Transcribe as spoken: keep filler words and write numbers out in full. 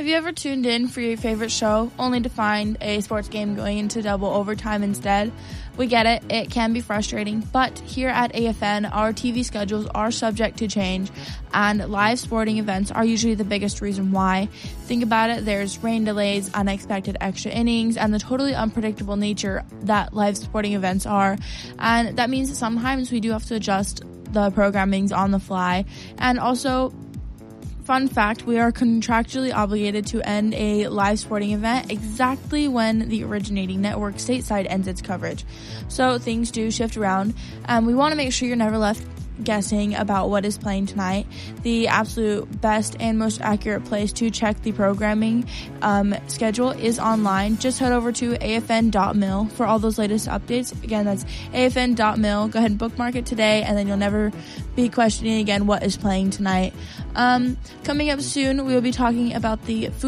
you ever tuned in for your favorite show only to find a sports game going into double overtime instead? We get it, it can be frustrating, but here at A F N, our T V schedules are subject to change, and live sporting events are usually the biggest reason why. Think about it, there's rain delays, unexpected extra innings, and the totally unpredictable nature that live sporting events are, and that means that sometimes we do have to adjust the programmings on the fly. And also, fun fact, we are contractually obligated to end a live sporting event exactly when the originating network stateside ends its coverage. So things do shift around, and we want to make sure you're never left guessing about what is playing tonight. The absolute best and most accurate place to check the programming um, schedule is online. Just head over to A F N dot mil for all those latest updates. Again, that's A F N dot mil. Go ahead and bookmark it today, and then you'll never be questioning again what is playing tonight. Um, coming up soon, we will be talking about the food